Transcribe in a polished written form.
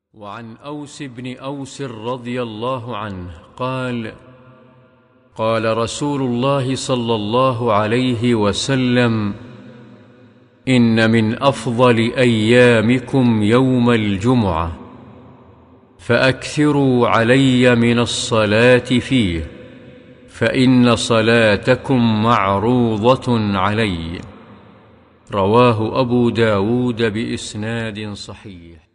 وعن أوس بن أوس رضي الله عنه قال: قال رسول الله صلى الله عليه وسلم: إن من أفضل أيامكم يوم الجمعة، فأكثروا علي من الصلاة فيه، فإن صلاتكم معروضة علي. رواه أبو داود بإسناد صحيح.